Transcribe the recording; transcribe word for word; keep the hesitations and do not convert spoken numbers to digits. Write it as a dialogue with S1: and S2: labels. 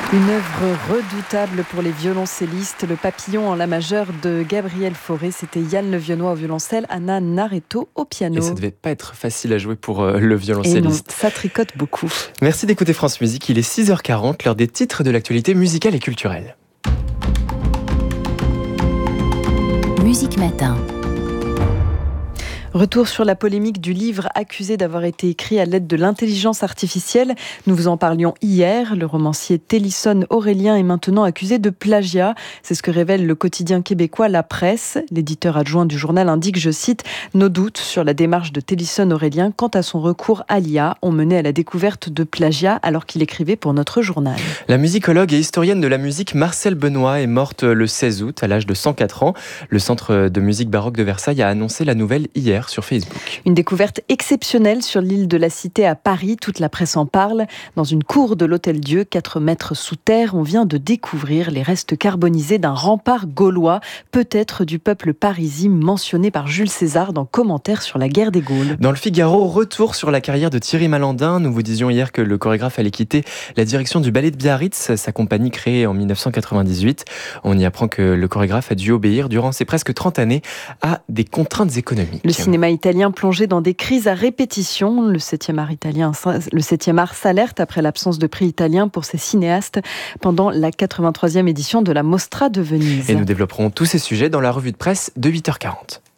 S1: Une œuvre redoutable pour les violoncellistes, Le Papillon en la majeure de Gabriel Fauré. C'était Yann Levionnois au violoncelle, Anna Naretto au piano.
S2: Et ça devait pas être facile à jouer pour euh, le
S1: Et
S2: violoncelliste.
S1: non, ça tricote beaucoup.
S2: Merci d'écouter France Musique, il est six heures quarante, l'heure des titres de l'actualité musicale et culturelle.
S3: Musique Matin.
S1: Retour sur la polémique du livre accusé d'avoir été écrit à l'aide de l'intelligence artificielle. Nous vous en parlions hier. Le romancier Télisson Aurélien est maintenant accusé de plagiat. C'est ce que révèle le quotidien québécois La Presse. L'éditeur adjoint du journal indique, je cite, « Nos doutes sur la démarche de Télisson Aurélien quant à son recours à l'I A ont mené à la découverte de plagiat alors qu'il écrivait pour notre journal. »
S2: La musicologue et historienne de la musique Marcelle Benoît est morte le seize août à l'âge de cent quatre ans. Le Centre de musique baroque de Versailles a annoncé la nouvelle hier sur Facebook.
S1: Une découverte exceptionnelle sur l'île de la Cité à Paris. Toute la presse en parle. Dans une cour de l'Hôtel Dieu, quatre mètres sous terre, on vient de découvrir les restes carbonisés d'un rempart gaulois, peut-être du peuple parisien mentionné par Jules César dans Commentaires sur la guerre des Gaules.
S2: Dans le Figaro, retour sur la carrière de Thierry Malandin. Nous vous disions hier que le chorégraphe allait quitter la direction du Ballet de Biarritz, sa compagnie créée en dix-neuf cent quatre-vingt-dix-huit. On y apprend que le chorégraphe a dû obéir durant ses presque trente années à des contraintes économiques.
S1: Le cinéma italien plongé dans des crises à répétition. Le septième art italien, le septième art s'alerte après l'absence de prix italien pour ses cinéastes pendant la quatre-vingt-troisième édition de la Mostra de Venise.
S2: Et nous développerons tous ces sujets dans la revue de presse de huit heures quarante.